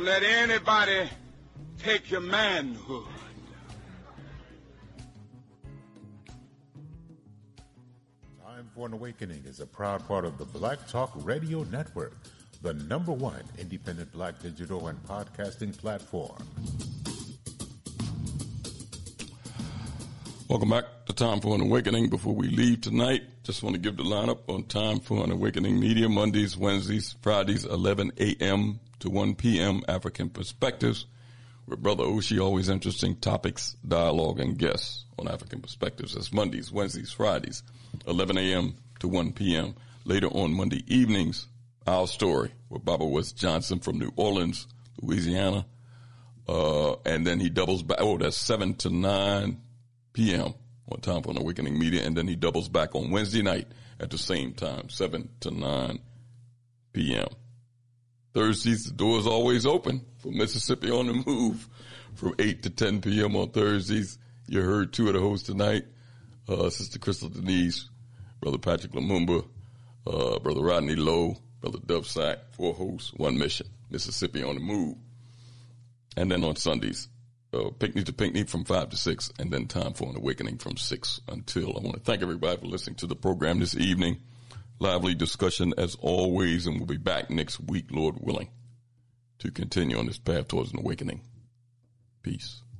Don't let anybody take your manhood. Time for an Awakening is a proud part of the Black Talk Radio Network, the #1 independent black digital and podcasting platform. Welcome back to Time for an Awakening. Before we leave tonight, just want to give the lineup on Time for an Awakening Media, Mondays, Wednesdays, Fridays, 11 a.m. to 1 p.m. African Perspectives, with Brother Oshi, always interesting topics, dialogue, and guests on African Perspectives. That's Mondays, Wednesdays, Fridays, 11 a.m. to 1 p.m. Later on Monday evenings, Our Story with Baba West Johnson from New Orleans, Louisiana. And then he doubles back. Oh, that's 7 to 9 p.m. on Time for an Awakening Media. And then he doubles back on Wednesday night at the same time, 7 to 9 p.m. Thursdays, the door is always open for Mississippi on the Move from 8 to 10 p.m. on Thursdays. You heard two of the hosts tonight, Sister Crystal Denise, Brother Patrick Lumumba, Brother Rodney Lowe, Brother Dove Sack, 4 hosts, 1 mission, Mississippi on the Move. And then on Sundays, Picnic to Picnic from 5 to 6, and then Time for an Awakening from 6 until. I want to thank everybody for listening to the program this evening. Lively discussion as always, and we'll be back next week, Lord willing, to continue on this path towards an awakening. Peace.